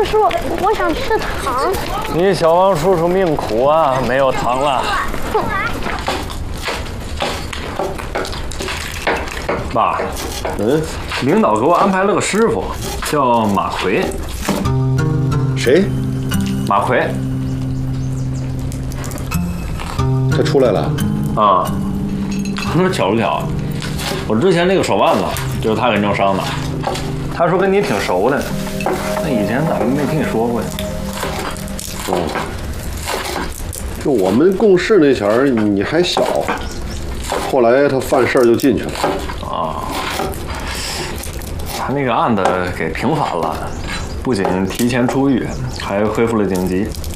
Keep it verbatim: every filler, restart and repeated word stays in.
叔叔，我想吃糖。 你小王叔叔命苦啊，没有糖了。爸， 嗯， 领导给我安排了个师傅，叫马奎。 谁？ 马奎。 他出来了。 啊，那巧不巧？我之前那个手腕子就是他给弄伤的。他说跟你挺熟的，那以前怎么没听你说过呀？ 哦，就我们共事那前儿你还小，后来他犯事儿就进去了。 啊，他那个案子给平反了，不仅提前出狱，还恢复了警籍。